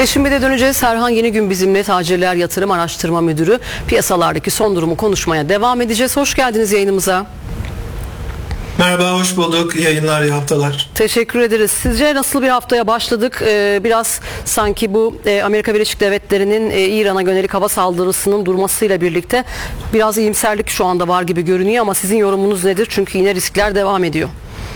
Ve şimdi de döneceğiz. Serhan Yenigün bizimle, Tacirler Yatırım Araştırma Müdürü. Piyasalardaki son durumu konuşmaya devam edeceğiz. Hoş geldiniz yayınımıza. Merhaba, hoş bulduk. İyi yayınlar, iyi haftalar. Teşekkür ederiz. Sizce nasıl bir haftaya başladık? Biraz sanki bu Amerika Birleşik Devletleri'nin İran'a yönelik hava saldırısının durmasıyla birlikte biraz iyimserlik şu anda var gibi görünüyor ama sizin yorumunuz nedir? Çünkü yine riskler devam ediyor.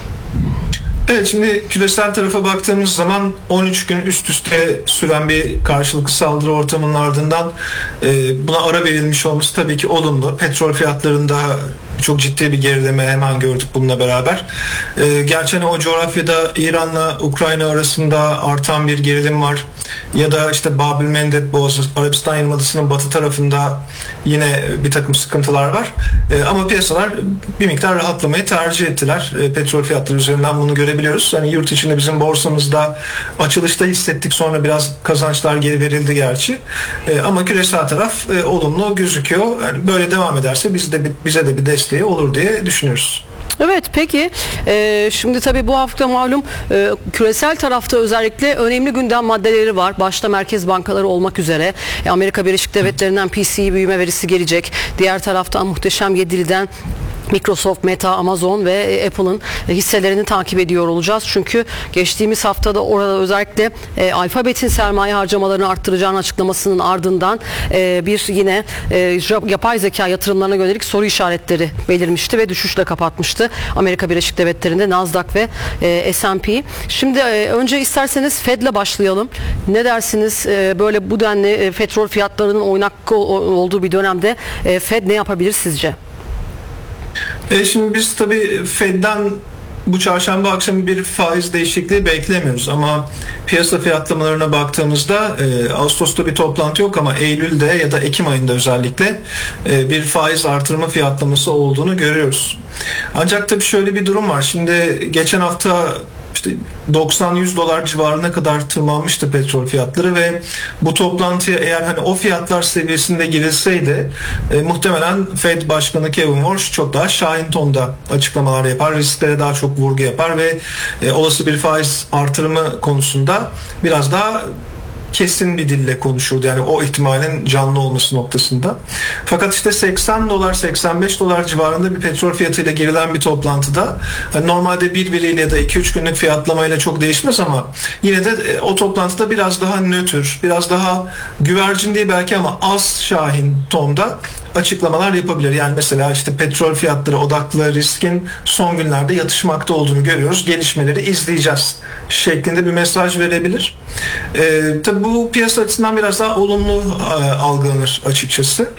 Evet, şimdi küresel tarafa baktığımız zaman 13 gün üst üste süren bir karşılıklı saldırı ortamının ardından buna ara verilmiş olması tabii ki olumlu. Petrol fiyatlarında çok ciddi bir gerileme hemen gördük bununla beraber. Gerçi o coğrafyada İran'la Ukrayna arasında artan bir gerilim var. Ya da işte Bab-el-Mandeb Boğazı, Arabistan Yarımadası'nın batı tarafında yine bir takım sıkıntılar var. Ama piyasalar bir miktar rahatlamayı tercih ettiler. Petrol fiyatları üzerinden bunu görebiliyoruz. Yani yurt içinde bizim borsamızda açılışta hissettik, sonra biraz kazançlar geri verildi gerçi. Ama küresel taraf olumlu gözüküyor. Yani böyle devam ederse bize de bir desteği olur diye düşünüyoruz. Evet, peki şimdi tabii bu hafta malum küresel tarafta özellikle önemli gündem maddeleri var. Başta merkez bankaları olmak üzere Amerika Birleşik Devletleri'nden PCE büyüme verisi gelecek. Diğer taraftan muhteşem yediliden Microsoft, Meta, Amazon ve Apple'ın hisselerini takip ediyor olacağız. Çünkü geçtiğimiz haftada orada özellikle Alphabet'in sermaye harcamalarını arttıracağını açıklamasının ardından bir yine yapay zeka yatırımlarına yönelik soru işaretleri belirmişti ve düşüşle kapatmıştı Amerika Birleşik Devletleri'nde Nasdaq ve S&P. Şimdi önce isterseniz Fed'le başlayalım. Ne dersiniz? Böyle bu denli petrol fiyatlarının oynak olduğu bir dönemde Fed ne yapabilir sizce? Şimdi biz tabii Fed'den bu çarşamba akşamı bir faiz değişikliği beklemiyoruz ama piyasa fiyatlamalarına baktığımızda Ağustos'ta bir toplantı yok ama Eylül'de ya da Ekim ayında özellikle bir faiz artırma fiyatlaması olduğunu görüyoruz. Ancak tabii şöyle bir durum var. Şimdi geçen hafta İşte 90-100 dolar civarına kadar tırmanmıştı petrol fiyatları ve bu toplantıya eğer o fiyatlar seviyesinde girilseydi muhtemelen Fed Başkanı Kevin Warsh çok daha şahin tonda açıklamalar yapar, risklere daha çok vurgu yapar ve olası bir faiz artırımı konusunda biraz daha kesin bir dille konuşuldu. Yani o ihtimalin canlı olması noktasında. Fakat işte 80 dolar 85 dolar civarında bir petrol fiyatıyla girilen bir toplantıda normalde birbiriyle ya da 2-3 günlük fiyatlamayla çok değişmez ama yine de o toplantıda biraz daha nötr, biraz daha güvercin değil belki ama az şahin tonda açıklamalar yapabilir. Yani mesela işte petrol fiyatları odaklı riskin son günlerde yatışmakta olduğunu görüyoruz. Gelişmeleri izleyeceğiz şeklinde bir mesaj verebilir. Tabii bu piyasa açısından biraz daha olumlu algılanır açıkçası.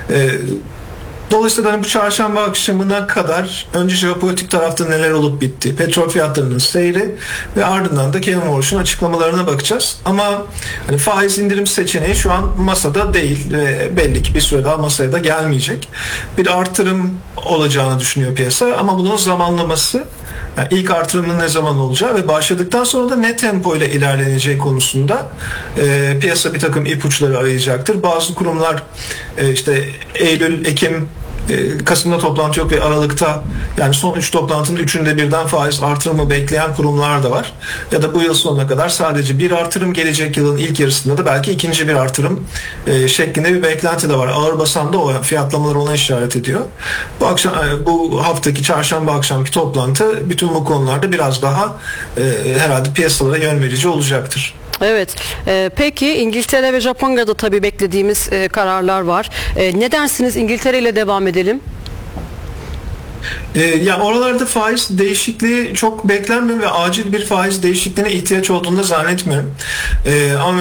Dolayısıyla bu çarşamba akşamına kadar önce jeopolitik tarafta neler olup bitti, petrol fiyatlarının seyri ve ardından da Kevin Warsh'un açıklamalarına bakacağız. Ama faiz indirim seçeneği şu an masada değil ve belli ki bir süre daha masaya da gelmeyecek. Bir artırım olacağını düşünüyor piyasa ama bunun zamanlaması, yani ilk artırımın ne zaman olacağı ve başladıktan sonra da ne tempo ile ilerleneceği konusunda piyasa bir takım ipuçları arayacaktır. Bazı kurumlar işte Eylül, Ekim, Kasım'da toplantı yok ve Aralık'ta yani son 3 toplantının 3'ünde birden faiz artırımı bekleyen kurumlar da var. Ya da bu yıl sonuna kadar sadece bir artırım, gelecek yılın ilk yarısında da belki ikinci bir artırım şeklinde bir beklenti de var. Ağır basan da o fiyatlamalar ona işaret ediyor. Bu haftaki çarşamba akşamki toplantı bütün bu konularda biraz daha herhalde piyasalara yön verici olacaktır. Evet. Peki İngiltere ve Japonya'da tabii beklediğimiz kararlar var. Ne dersiniz, İngiltere ile devam edelim? Yani oralarda faiz değişikliği çok beklenmiyor ve acil bir faiz değişikliğine ihtiyaç olduğunu da zannetmiyorum. Ama